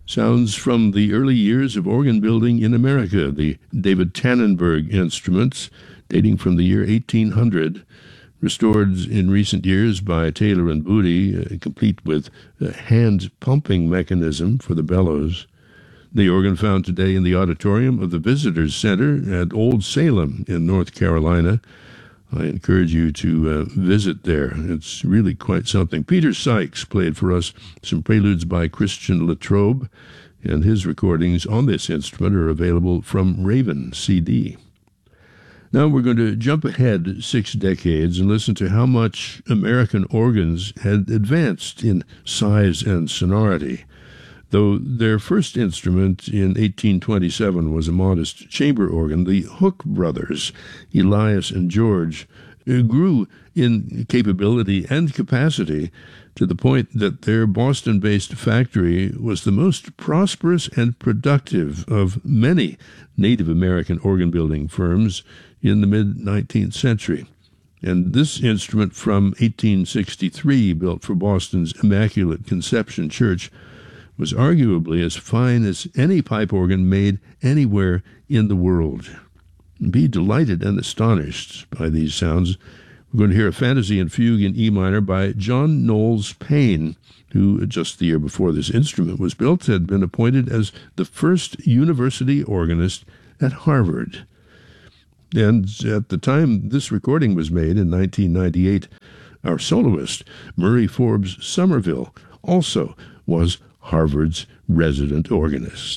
Sounds from the early years of organ building in America, the David Tannenberg instruments, dating from the year 1800, restored in recent years by Taylor and Booty, complete with a hand-pumping mechanism for the bellows. The organ found today in the auditorium of the Visitors Center at Old Salem in North Carolina. I encourage you to visit there. It's really quite something. Peter Sykes played for us some preludes by Christian Latrobe, and his recordings on this instrument are available from Raven CD. Now we're going to jump ahead 6 decades and listen to how much American organs had advanced in size and sonority. Though their first instrument in 1827 was a modest chamber organ, the Hook brothers, Elias and George, grew in capability and capacity to the point that their Boston-based factory was the most prosperous and productive of many Native American organ-building firms in the mid-19th century. And this instrument from 1863, built for Boston's Immaculate Conception Church, was arguably as fine as any pipe organ made anywhere in the world. Be delighted and astonished by these sounds. We're going to hear a fantasy and fugue in E minor by John Knowles Payne, who just the year before this instrument was built had been appointed as the first university organist at Harvard. And at the time this recording was made in 1998, our soloist, Murray Forbes Somerville, also was Harvard's resident organist.